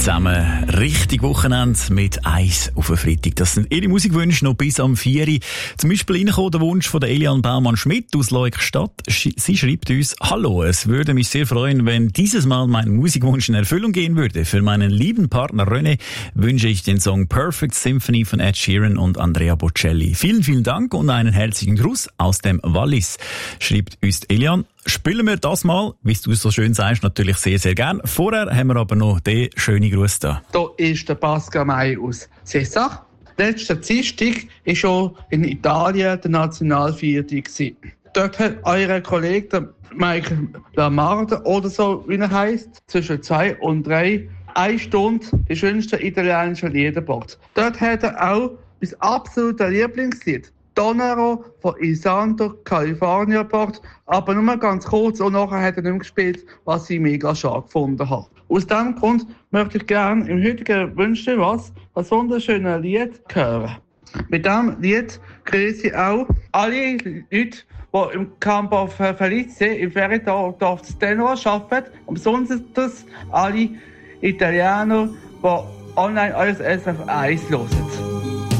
zusammen. Richtig Wochenende mit Eis auf den Freitag. Das sind Ihre Musikwünsche noch bis am 4 Uhr. Zum Beispiel reingekommen der Wunsch von der Eliane Baumann-Schmidt aus Leukstadt. Sie schreibt uns: Hallo, es würde mich sehr freuen, wenn dieses Mal mein Musikwunsch in Erfüllung gehen würde. Für meinen lieben Partner René wünsche ich den Song Perfect Symphony von Ed Sheeran und Andrea Bocelli. Vielen, vielen Dank und einen herzlichen Gruß aus dem Wallis, schreibt uns Eliane. Spielen wir das mal, wie du es so schön sagst, natürlich sehr, sehr gern. Vorher haben wir aber noch den schönen Gruß da. Da ist der Pascal May aus Sessach. Letzten Dienstag war schon in Italien der Nationalviertel. Dort hat euer Kollege, der Michael Lamarde oder so, wie er heisst, zwischen 2 und 3, 1 Stunde die schönsten italienischen Lieder gebracht. Dort hat er auch mein absolutes Lieblingslied Donero von Il Santo California gebracht, aber nur ganz kurz und nachher hat er nicht mehr gespielt, was ich mega schade gefunden habe. Aus diesem Grund möchte ich gerne im heutigen Wünschen was ein wunderschönes Lied hören. Mit diesem Lied grüße ich auch alle Leute, die im Campo Felice im Feriendorf Stenor arbeiten, und besonders alle Italiener, die online alles SF1 hören.